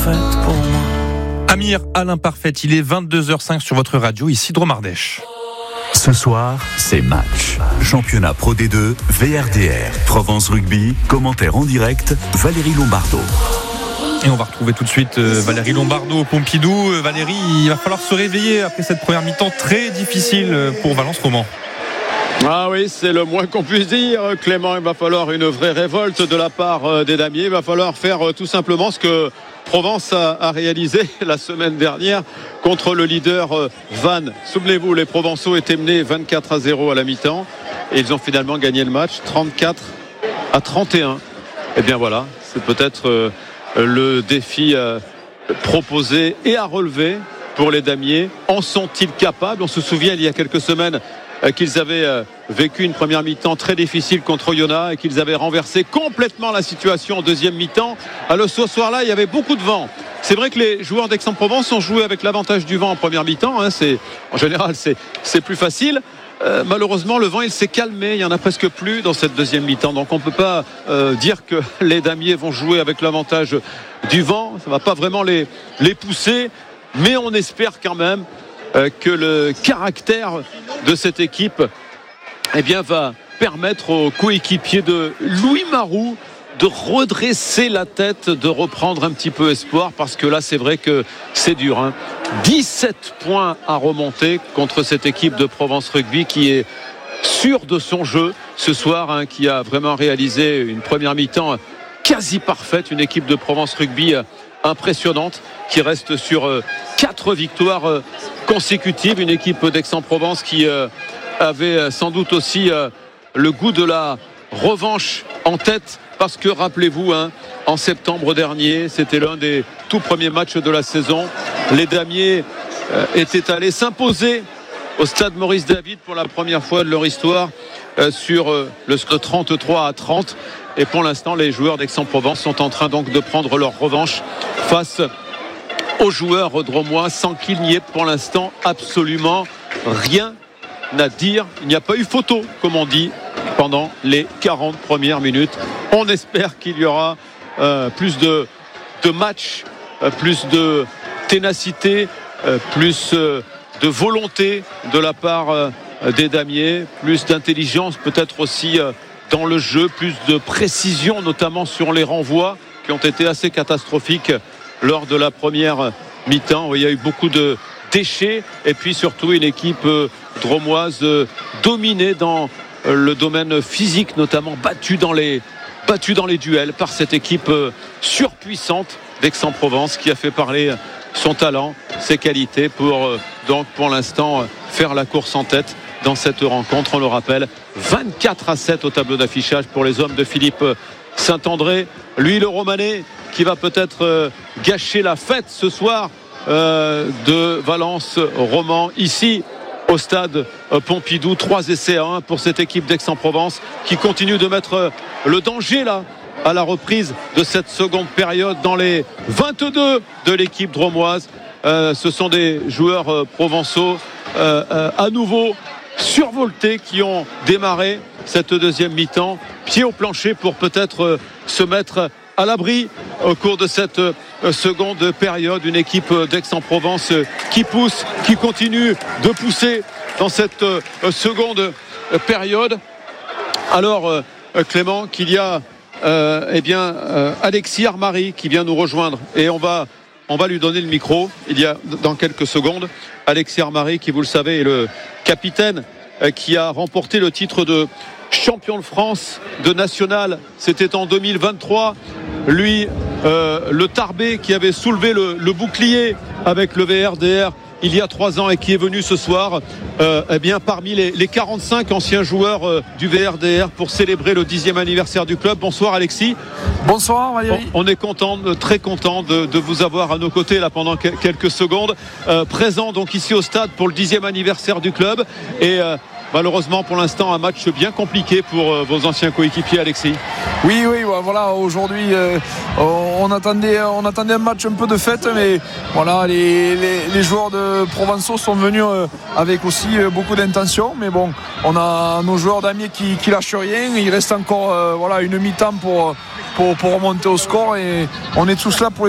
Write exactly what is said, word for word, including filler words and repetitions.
l'imparfaite pour moi. Amir à l'imparfaite, il est vingt-deux heures cinq sur votre radio, ici Dromardèche. Ce soir, c'est match. Championnat Pro D deux, V R D R, Provence Rugby, commentaire en direct, Valérie Lombardo. Et on va retrouver tout de suite euh, Valérie Lombardo au Pompidou. Euh, Valérie, il va falloir se réveiller après cette première mi-temps très difficile pour Valence Roman. Ah oui, c'est le moins qu'on puisse dire, Clément. Il va falloir une vraie révolte de la part des Damiers. Il va falloir faire tout simplement ce que Provence a, a réalisé la semaine dernière contre le leader Vannes. Souvenez-vous, les Provençaux étaient menés vingt-quatre à zéro à la mi-temps et ils ont finalement gagné le match trente-quatre à trente et un. Et bien voilà, c'est peut-être euh, le défi euh, proposé et à relever pour les Damiers. En sont-ils capables ? On se souvient il y a quelques semaines qu'ils avaient vécu une première mi-temps très difficile contre Oyonnax et qu'ils avaient renversé complètement la situation en deuxième mi-temps. Alors ce soir-là, il y avait beaucoup de vent. C'est vrai que les joueurs d'Aix-en-Provence ont joué avec l'avantage du vent en première mi-temps. Hein. C'est, en général, c'est, c'est plus facile. Euh, malheureusement, le vent, il s'est calmé. Il n'y en a presque plus dans cette deuxième mi-temps. Donc on ne peut pas euh, dire que les Damiers vont jouer avec l'avantage du vent. Ça ne va pas vraiment les, les pousser. Mais on espère quand même euh, que le caractère de cette équipe eh bien, va permettre aux coéquipiers de Louis Maroux de redresser la tête, de reprendre un petit peu espoir, parce que là c'est vrai que c'est dur, hein. dix-sept points à remonter contre cette équipe de Provence Rugby qui est sûre de son jeu ce soir, hein, qui a vraiment réalisé une première mi-temps quasi parfaite, une équipe de Provence Rugby impressionnante qui reste sur quatre victoires consécutives, une équipe d'Aix-en-Provence qui avait sans doute aussi le goût de la revanche en tête, parce que rappelez-vous, hein, en septembre dernier, c'était l'un des tout premiers matchs de la saison, les Damiers euh, étaient allés s'imposer au stade Maurice David pour la première fois de leur histoire euh, sur euh, le score trente-trois à trente, et pour l'instant les joueurs d'Aix-en-Provence sont en train donc de prendre leur revanche face aux joueurs dromois, sans qu'il n'y ait pour l'instant absolument rien à dire. Il n'y a pas eu photo, comme on dit, pendant les quarante premières minutes. On espère qu'il y aura euh, plus de, de matchs, euh, plus de ténacité, euh, plus euh, de volonté de la part euh, des Damiers, plus d'intelligence peut-être aussi euh, dans le jeu, plus de précision notamment sur les renvois qui ont été assez catastrophiques lors de la première mi-temps. Il y a eu beaucoup de déchets et puis surtout une équipe euh, dromoise euh, dominée dans le domaine physique, notamment battu dans les, battu dans les duels par cette équipe surpuissante d'Aix-en-Provence qui a fait parler son talent, ses qualités pour donc pour l'instant faire la course en tête dans cette rencontre. On le rappelle, vingt-quatre à sept au tableau d'affichage pour les hommes de Philippe Saint-André. Lui, le Romanais, qui va peut-être gâcher la fête ce soir euh, de Valence Roman ici au stade Pompidou. Trois essais à un pour cette équipe d'Aix-en-Provence qui continue de mettre le danger là à la reprise de cette seconde période dans les vingt-deux de l'équipe dromoise. Euh, ce sont des joueurs euh, provençaux euh, euh, à nouveau survoltés qui ont démarré cette deuxième mi-temps, pied au plancher pour peut-être euh, se mettre à l'abri au cours de cette euh, seconde période. Une équipe d'Aix-en-Provence euh, qui pousse, qui continue de pousser dans cette euh, seconde euh, période. Alors euh, Clément, qu'il y a euh, eh bien, euh, Alexis Armari qui vient nous rejoindre et on va, on va lui donner le micro il y a dans quelques secondes. Alexis Armari qui, vous le savez, est le capitaine euh, qui a remporté le titre de champion de France de national, c'était en deux mille vingt-trois. Lui, euh, le Tarbé qui avait soulevé le, le bouclier avec le V R D R il y a trois ans et qui est venu ce soir euh, eh bien, parmi les, les quarante-cinq anciens joueurs euh, du V R D R pour célébrer le dixième anniversaire du club. Bonsoir Alexis. Bonsoir Valérie. On, on est content, très content de, de vous avoir à nos côtés là pendant que, quelques secondes. Euh, présent donc ici au stade pour le dixième anniversaire du club et euh, malheureusement pour l'instant un match bien compliqué pour euh, vos anciens coéquipiers Alexis. Oui, oui, voilà, aujourd'hui euh, on, attendait, on attendait un match un peu de fête, mais voilà, les, les, les joueurs de Provençaux sont venus euh, avec aussi euh, beaucoup d'intention, mais bon, on a nos joueurs d'Amiers qui, qui lâchent rien, il reste encore euh, voilà, une mi-temps pour, pour, pour remonter au score et on est tous là pour les